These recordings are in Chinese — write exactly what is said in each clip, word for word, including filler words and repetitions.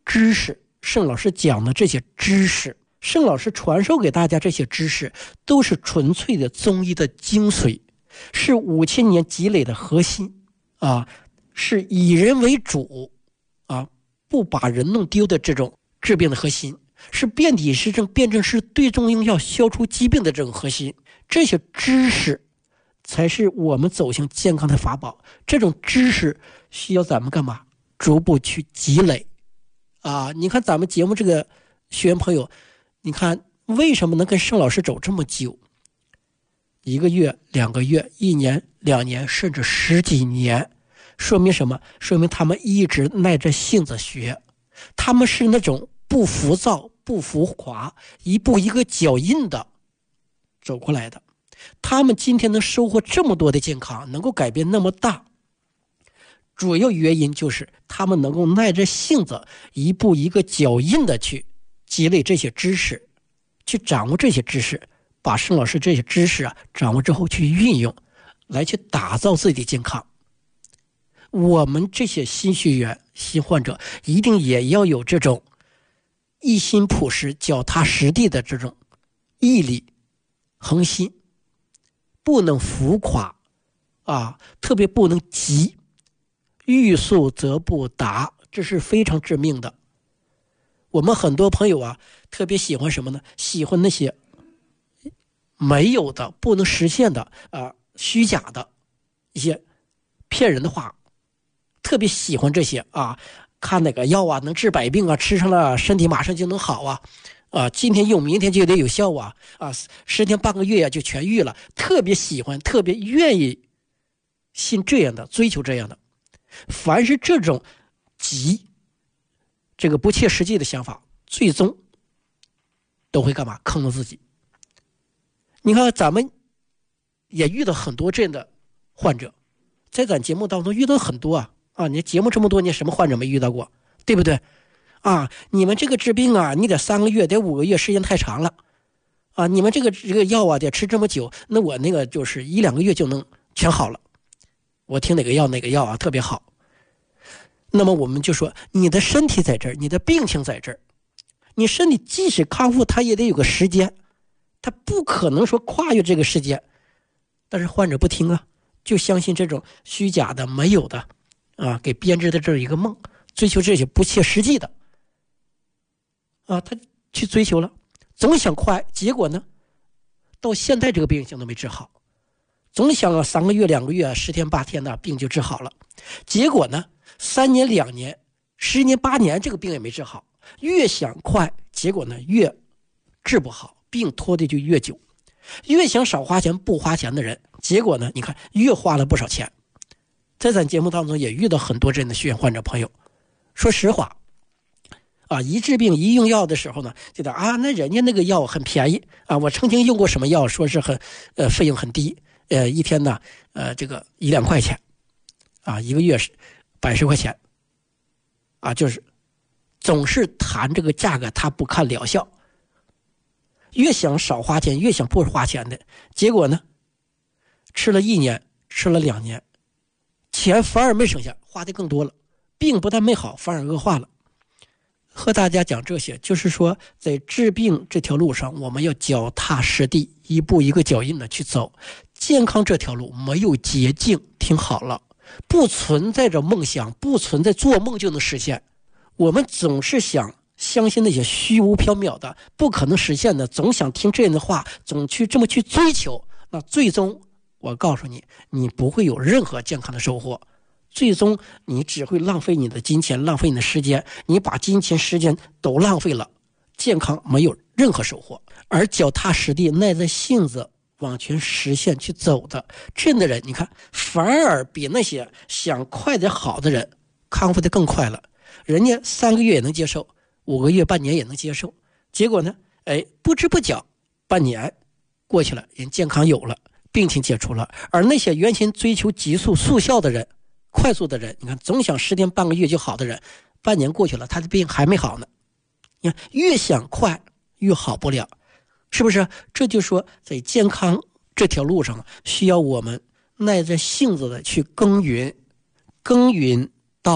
知识，盛老师讲的这些知识，盛老师传授给大家这些知识，都是纯粹的中医的精髓，是五千年积累的核心啊，是以人为主啊，不把人弄丢的这种治病的核心，是遍体施症辨证施对症用药消除疾病的这种核心。这些知识才是我们走向健康的法宝。这种知识需要咱们干嘛？逐步去积累啊！你看咱们节目这个学员朋友，你看为什么能跟盛老师走这么久？一个月、两个月、一年、两年，甚至十几年，说明什么？说明他们一直耐着性子学，他们是那种不浮躁、不浮华，一步一个脚印的走过来的。他们今天能收获这么多的健康，能够改变那么大，主要原因就是他们能够耐着性子，一步一个脚印的去积累这些知识，去掌握这些知识，把盛老师这些知识啊掌握之后去运用，来去打造自己的健康。我们这些新学员、新患者一定也要有这种一心朴实、脚踏实地的这种毅力、恒心，不能浮夸啊，特别不能急，欲速则不达，这是非常致命的。我们很多朋友啊，特别喜欢什么呢？喜欢那些没有的、不能实现的啊、虚假的一些骗人的话，特别喜欢这些啊。看哪个药啊能治百病啊，吃上了身体马上就能好啊，啊，今天用明天就得有效啊，啊，十天半个月啊就痊愈了，特别喜欢，特别愿意信这样的，追求这样的。凡是这种急，这个不切实际的想法，最终都会干嘛？坑了自己。你看咱们也遇到很多这样的患者，在咱节目当中遇到很多啊啊！你节目这么多年，什么患者没遇到过，对不对？啊，你们这个治病啊，你得三个月，得五个月，时间太长了啊！你们这个这个药啊，得吃这么久，那我那个就是一两个月就能全好了。我听哪个药哪个药啊特别好。那么我们就说，你的身体在这儿，你的病情在这儿，你身体即使康复，它也得有个时间，它不可能说跨越这个时间。但是患者不听啊，就相信这种虚假的、没有的啊，给编织的这一个梦，追求这些不切实际的啊，他去追求了，总想快，结果呢，到现在这个病情都没治好，总想啊三个月、两个月、十天、八天的病就治好了，结果呢，三年、两年、十年、八年，这个病也没治好，越想快，结果呢越治不好，病拖的就越久，越想少花钱不花钱的人，结果呢，你看越花了不少钱。在咱节目当中也遇到很多这样的学员患者朋友，说实话啊，一治病一用药的时候呢，觉得啊，那人家那个药很便宜啊，我曾经用过什么药，说是很呃费用很低，呃一天呢呃这个一两块钱啊，一个月是百十块钱啊，就是总是谈这个价格，他不看疗效，越想少花钱越想不花钱的，结果呢吃了一年吃了两年，钱反而没省下，花的更多了，病不但没好，反而恶化了。和大家讲这些，就是说在治病这条路上，我们要脚踏实地，一步一个脚印的去走。健康这条路没有捷径，听好了，不存在着梦想，不存在做梦就能实现。我们总是想相信那些虚无缥缈的、不可能实现的，总想听这样的话，总去这么去追求，那最终我告诉你，你不会有任何健康的收获，最终你只会浪费你的金钱，浪费你的时间，你把金钱时间都浪费了，健康没有任何收获。而脚踏实地耐着性子往前实现去走的这样的人，你看反而比那些想快点好的人康复的更快了。人家三个月也能接受，五个月半年也能接受，结果呢哎，不知不觉半年过去了，人健康有了，病情解除了。而那些原先追求急速速效的人，快速的人，你看总想十天半个月就好的人，半年过去了，他的病还没好呢。你看越想快越好不了，是不是？这就说在健康这条路上，需要我们耐着性子的去耕耘，耕耘到了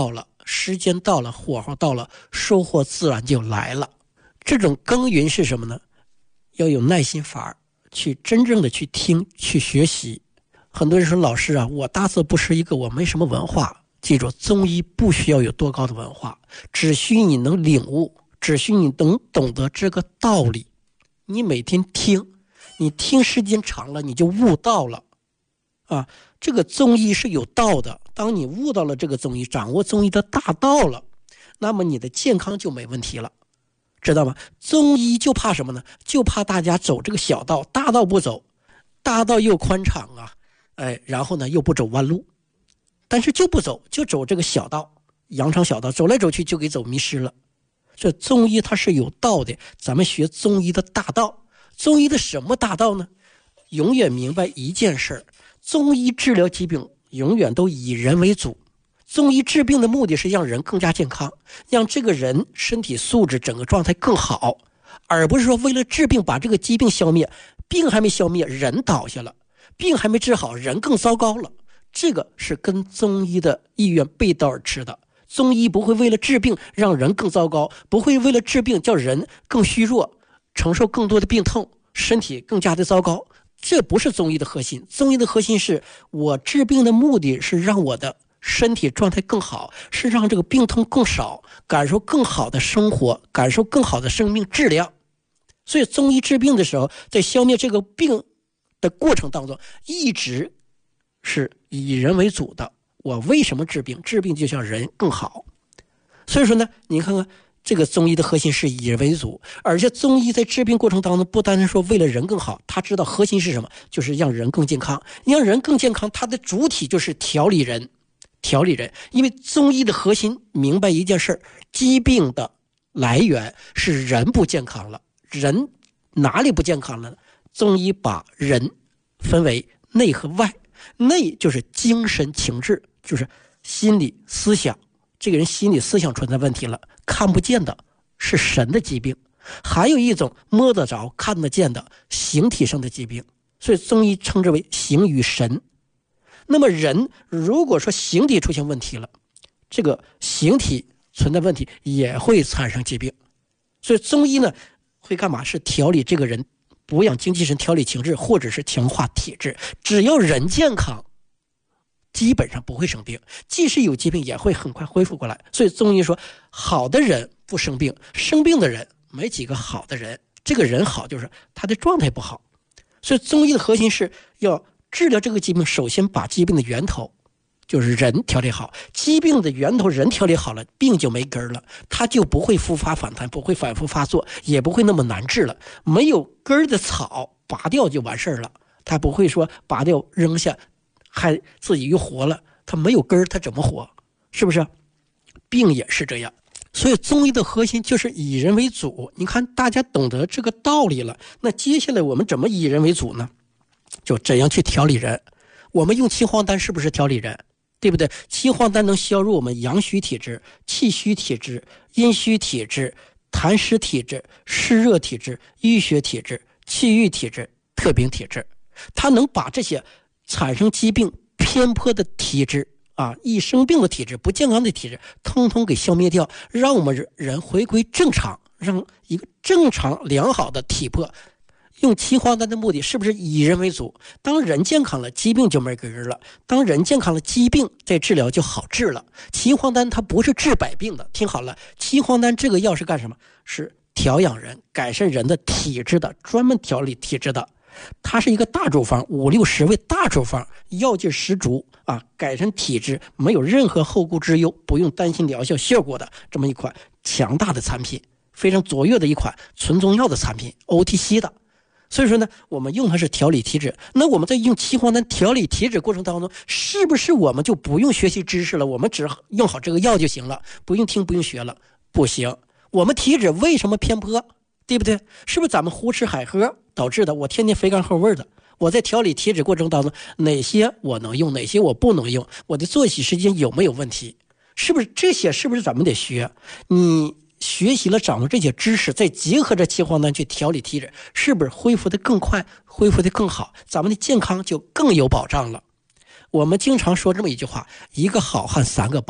时间到了，火候到了，收获自然就来了。这种耕耘是什么呢？要有耐心法，去真正的去听，去学习。很多人说，老师啊，我大字不识一个，我没什么文化。记住，中医不需要有多高的文化，只需你能领悟，只需你能懂得这个道理。你每天听，你听时间长了，你就悟到了啊。这个中医是有道的，当你悟到了这个中医，掌握中医的大道了，那么你的健康就没问题了，知道吗？中医就怕什么呢？就怕大家走这个小道，大道不走，大道又宽敞啊，哎，然后呢又不走弯路，但是就不走，就走这个小道，羊肠小道，走来走去就给走迷失了。这中医它是有道的，咱们学中医的大道。中医的什么大道呢？永远明白一件事，中医治疗疾病永远都以人为主。中医治病的目的是让人更加健康，让这个人身体素质整个状态更好，而不是说为了治病把这个疾病消灭，病还没消灭人倒下了，病还没治好人更糟糕了。这个是跟中医的意愿背道而驰的。中医不会为了治病让人更糟糕，不会为了治病叫人更虚弱，承受更多的病痛，身体更加的糟糕。这不是中医的核心。中医的核心是我治病的目的是让我的身体状态更好，是让这个病痛更少，感受更好的生活，感受更好的生命质量。所以中医治病的时候，在消灭这个病的过程当中，一直是以人为主的。我为什么治病？治病就像人更好。所以说呢，你看看这个中医的核心是以人为主，而且中医在治病过程当中不单是说为了人更好，他知道核心是什么，就是让人更健康。让人更健康，它的主体就是调理人，调理人。因为中医的核心明白一件事，疾病的来源是人不健康了。人哪里不健康了呢？中医把人分为内和外，内就是精神情志，就是心理思想，这个人心理思想存在问题了，看不见的是神的疾病。还有一种摸得着看得见的形体上的疾病，所以中医称之为形与神。那么人如果说形体出现问题了，这个形体存在问题也会产生疾病。所以中医呢会干嘛？是调理这个人，补养精气神，调理情志，或者是强化体质。只要人健康，基本上不会生病，即使有疾病也会很快恢复过来。所以中医说，好的人不生病，生病的人没几个好的人。这个人好就是他的状态不好。所以中医的核心是要治疗这个疾病，首先把疾病的源头就是人调理好，疾病的源头人调理好了，病就没根了，它就不会复发反弹，不会反复发作，也不会那么难治了。没有根的草拔掉就完事儿了，它不会说拔掉扔下还自己又活了，它没有根它怎么活？是不是？病也是这样。所以中医的核心就是以人为主。你看大家懂得这个道理了，那接下来我们怎么以人为主呢？就怎样去调理人。我们用七黄丹是不是调理人？对不对？七黄丹能消入我们阳虚体质、气虚体质、阴虚体质、痰湿体质、湿热体质、淤血体质、气郁体质、特病体质。它能把这些产生疾病偏颇的体质啊，易生病的体质、不健康的体质通通给消灭掉，让我们人回归正常，让一个正常良好的体魄。用七黄丹的目的是不是以人为主？当人健康了，疾病就没根儿了。当人健康了，疾病再治疗就好治了。七黄丹它不是治百病的，听好了，七黄丹这个药是干什么？是调养人、改善人的体质的，专门调理体质的。它是一个大处方，五六十味大处方，药劲十足啊，改善体质，没有任何后顾之忧，不用担心疗效效果的这么一款强大的产品，非常卓越的一款纯中药的产品 O T C 的。所以说呢，我们用它是调理体质。那我们在用七黄丹调理体质过程当中，是不是我们就不用学习知识了？我们只用好这个药就行了，不用听不用学了？不行，我们体质为什么偏颇？对不对？是不是咱们胡吃海喝导致的？我天天肥甘厚味的。我在调理体质过程当中，哪些我能用，哪些我不能用？我的作息时间有没有问题？是不是这些？是不是咱们得学？你学习了掌握这些知识，再结合着七黄丹去调理体质，是不是恢复的更快，恢复的更好？咱们的健康就更有保障了。我们经常说这么一句话，一个好汉三个帮。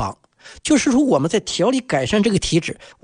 就是说我们在调理改善这个体质，